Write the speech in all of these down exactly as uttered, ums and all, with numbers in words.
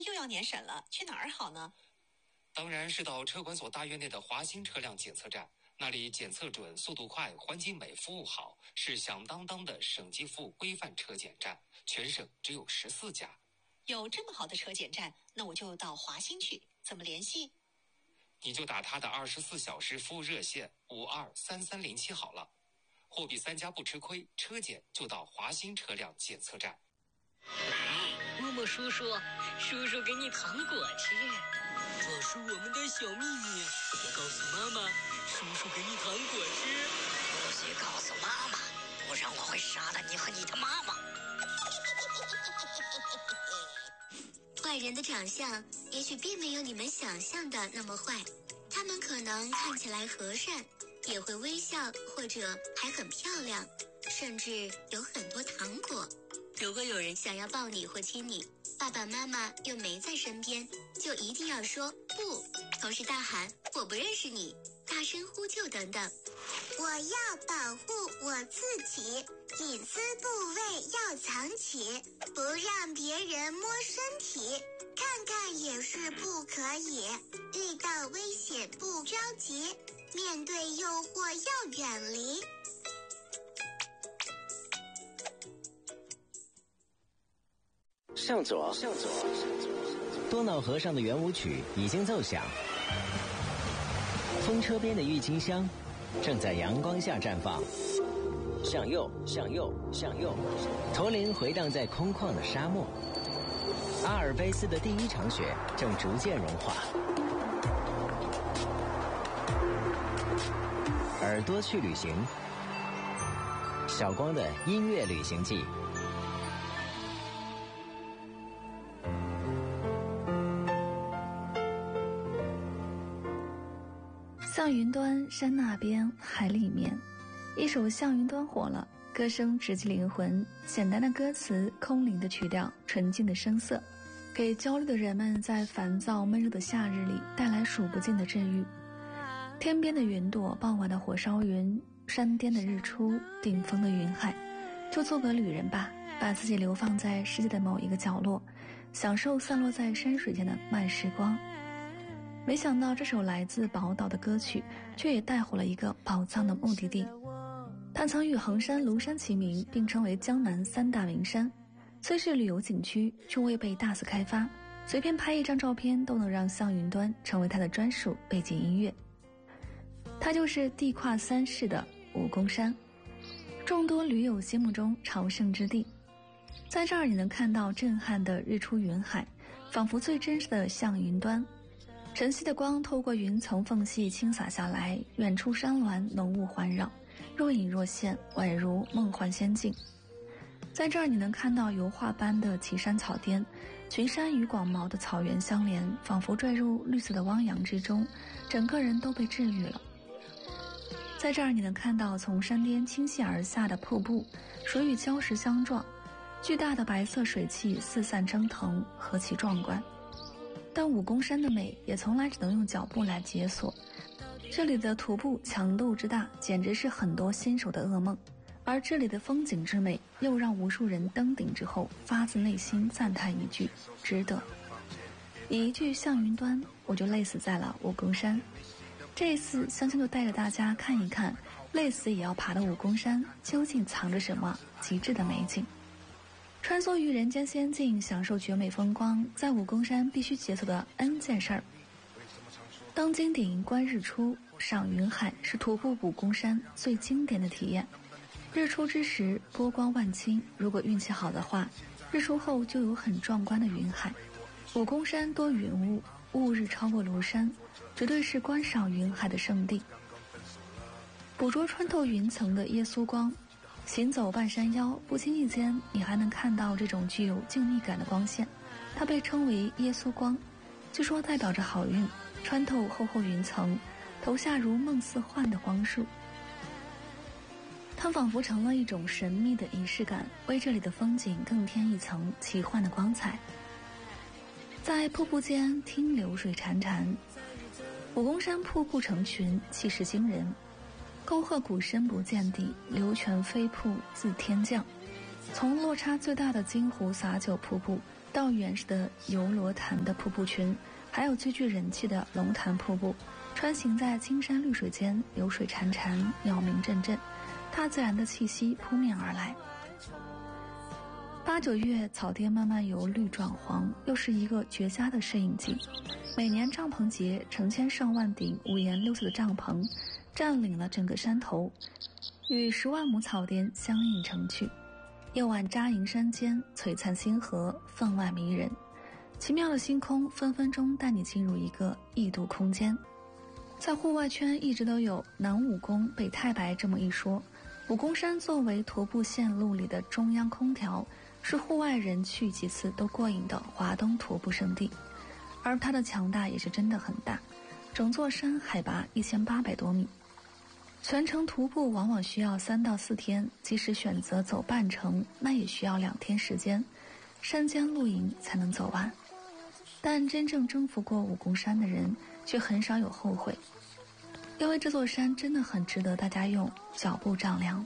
又要年审了，去哪儿好呢？ 当然是到车管所大院内的华新车辆检测站，那里检测准、速度快、环境美、服务好，是响当当的省级服务规范车检站，全省只有十四家。 有这么好的车检站，那我就到华新去，怎么联系？ 你就打他的二十四小时服务热线五二三三零七好了。货比三家不吃亏，车检就到华新车辆检测站。 来，默默叔叔，叔叔给你糖果吃，这是我们的小秘密，别告诉妈妈。叔叔给你糖果吃，不许告诉妈妈，不然我会杀了你和你的妈妈。 坏人的长相也许并没有你们想象的那么坏，他们可能看起来和善，也会微笑，或者还很漂亮，甚至有很多糖果。如果有人想要抱你或亲你，爸爸妈妈又没在身边，就一定要说不，同时大喊我不认识你，大声呼救等等。 我要保护我自己，隐私部位要藏起，不让别人摸身体，看看也是不可以。遇到危险不着急，面对诱惑要远离。 向左，向左，多瑙河上的圆舞曲已经奏响，风车边的郁金香正在阳光下绽放。向右，向右，向右，驼铃回荡在空旷的沙漠。阿尔卑斯的第一场雪正逐渐融化。耳朵去旅行，小光的音乐旅行记。 向云端，山那边，海里面。一首《向云端》火了，歌声直击灵魂，简单的歌词，空灵的曲调，纯净的声色，给焦虑的人们在烦躁闷热的夏日里带来数不尽的治愈。天边的云朵，傍晚的火烧云，山巅的日出，顶峰的云海，就做个旅人吧，把自己流放在世界的某一个角落，享受散落在山水间的慢时光。没想到这首来自宝岛的歌曲，却也带回了一个宝藏的目的地。它曾与衡山、庐山齐名，并称为江南三大名山。虽是旅游景区，却未被大肆开发，随便拍一张照片都能让向云端成为它的专属背景音乐。它就是地跨三市的武功山，众多驴友心目中朝圣之地。在这儿你能看到震撼的日出云海，仿佛最真实的向云端。晨曦的光透过云层缝隙倾洒下来，远处山峦浓雾环绕，若隐若现，宛如梦幻仙境。在这儿你能看到油画般的奇山草甸，群山与广袤的草原相连，仿佛坠入绿色的汪洋之中，整个人都被治愈了。在这儿你能看到从山巅倾泻而下的瀑布，水与礁石相撞，巨大的白色水汽四散蒸腾，何其壮观。但武功山的美也从来只能用脚步来解锁，这里的徒步强度之大，简直是很多新手的噩梦。而这里的风景之美，又让无数人登顶之后发自内心赞叹一句：值得。以一句向云端，我就累死在了武功山。这一次，香香就带着大家看一看，累死也要爬的武功山究竟藏着什么极致的美景。穿梭于人间仙境，享受绝美风光，在武功山必须解锁的 N 件事儿。登金顶观日出，赏云海是徒步武功山最经典的体验。日出之时波光万顷，如果运气好的话，日出后就有很壮观的云海。武功山多云雾，雾日超过庐山，绝对是观赏云海的圣地。捕捉穿透云层的耶稣光，行走半山腰，不经意间你还能看到这种具有静谧感的光线，它被称为耶稣光，据说代表着好运，穿透厚厚云层，投下如梦似幻的光束。它仿佛成了一种神秘的仪式感，为这里的风景更添一层奇幻的光彩。在瀑布间听流水潺潺，武功山瀑布成群，气势惊人，沟壑谷深不见底，流泉飞瀑自天降。从落差最大的金湖洒酒瀑布到原始的游罗潭的瀑布群，还有最具人气的龙潭瀑布，穿行在青山绿水间，流水潺潺，鸟鸣阵阵，大自然的气息扑面而来。八九月，草甸慢慢由绿转黄，又是一个绝佳的适应季。每年帐篷节，成千上万顶五颜六色的帐篷占领了整个山头，与十万亩草甸相映成趣。夜晚扎营山间，璀璨星河分外迷人，奇妙的星空分分钟带你进入一个异度空间。在户外圈一直都有南武功北太白这么一说。武功山作为徒步线路里的中央空调，是户外人去几次都过瘾的华东徒步圣地，而它的强大也是真的很大，整座山海拔一千八百多米，全程徒步往往需要三到四天，即使选择走半程，那也需要两天时间，山间露营才能走完。但真正征服过武功山的人，却很少有后悔，因为这座山真的很值得大家用脚步丈量。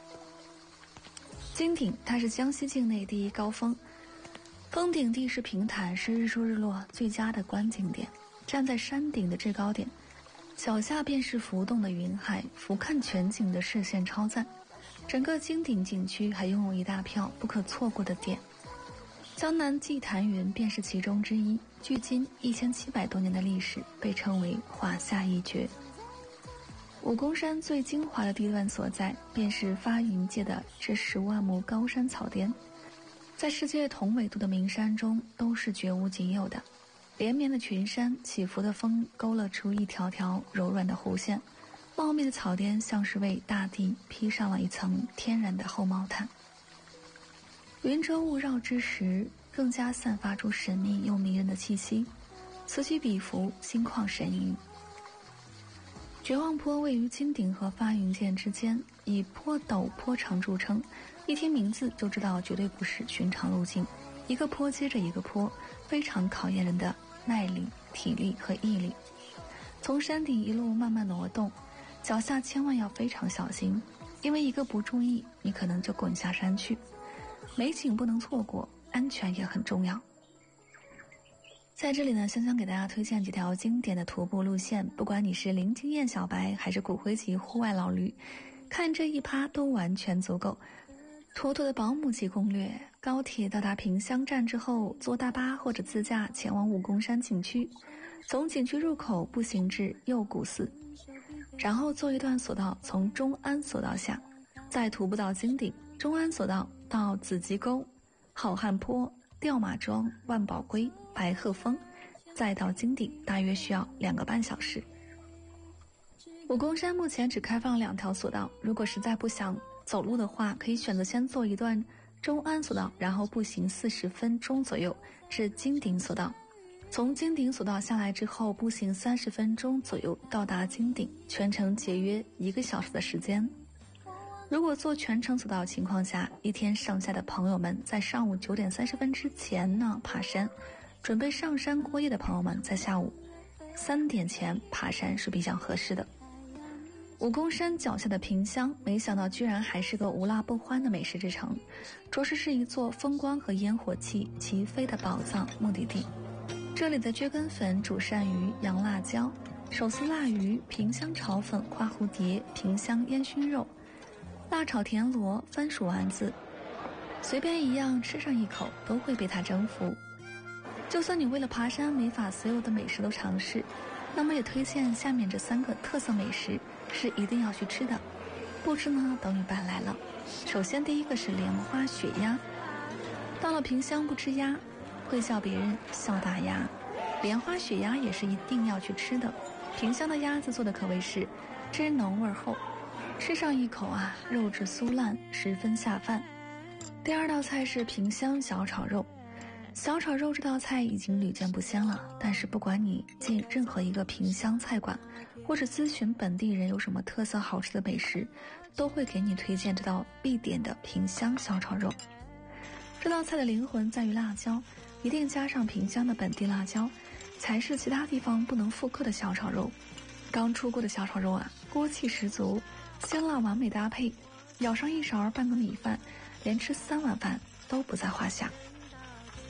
金顶，它是江西境内第一高峰，峰顶地势平坦，是日出日落最佳的观景点。站在山顶的制高点，脚下便是浮动的云海，俯瞰全景的视线超赞。整个金顶景区还拥有一大票不可错过的点，江南祭坛云便是其中之一，距今一千七百多年的历史，被称为华夏一绝。武功山最精华的地段所在，便是发云界的这十万亩高山草甸，在世界同纬度的名山中都是绝无仅有的。连绵的群山，起伏的风勾勒出一条条柔软的弧线，茂密的草甸像是为大地披上了一层天然的厚毛毯。云遮雾绕之时，更加散发出神秘又迷人的气息，此起彼伏，心旷神怡。绝望坡位于金顶和发云涧之间，以坡陡坡长著称，一听名字就知道绝对不是寻常路径，一个坡接着一个坡，非常考验人的耐力、体力和毅力。从山顶一路慢慢挪动，脚下千万要非常小心，因为一个不注意，你可能就滚下山去。美景不能错过，安全也很重要。在这里呢，香香给大家推荐几条经典的徒步路线，不管你是零经验小白还是骨灰级户外老驴，看这一趴都完全足够。妥妥的保姆级攻略：高铁到达萍乡站之后，坐大巴或者自驾前往武功山景区，从景区入口步行至右古寺，然后坐一段索道从中安索道下，再徒步到金顶，中安索道到紫极沟、好汉坡、吊马庄、万宝龟、白鹤峰，再到金顶，大约需要两个半小时。武功山目前只开放两条索道，如果实在不想走路的话，可以选择先做一段中安索道，然后步行四十分钟左右至金顶索道。从金顶索道下来之后，步行三十分钟左右到达金顶，全程节约一个小时的时间。如果做全程索道情况下，一天上下的朋友们在上午九点三十分之前呢爬山，准备上山过夜的朋友们在下午三点前爬山是比较合适的。武功山脚下的萍乡，没想到居然还是个无辣不欢的美食之城，着实是一座风光和烟火气齐飞的宝藏目的地。这里的蕨根粉、煮鳝鱼、洋辣椒、手撕腊鱼、萍乡炒粉、花蝴蝶、萍乡烟熏肉、辣炒田螺、番薯丸子，随便一样吃上一口都会被它征服。就算你为了爬山没法所有的美食都尝试，那么也推荐下面这三个特色美食是一定要去吃的，不吃呢等于白来了。首先第一个是莲花雪鸭，到了萍乡不吃鸭会叫别人笑大鸭，莲花雪鸭也是一定要去吃的。萍乡的鸭子做的可谓是汁浓味厚，吃上一口啊，肉质酥烂，十分下饭。第二道菜是萍乡小炒肉。小炒肉这道菜已经屡见不鲜了，但是不管你进任何一个萍乡菜馆，或者咨询本地人有什么特色好吃的美食，都会给你推荐这道必点的萍乡小炒肉。这道菜的灵魂在于辣椒，一定加上萍乡的本地辣椒，才是其他地方不能复刻的小炒肉。刚出锅的小炒肉啊，锅气十足，鲜辣完美搭配，舀上一勺半个米饭，连吃三碗饭都不在话下。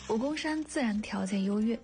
武功山自然条件优越，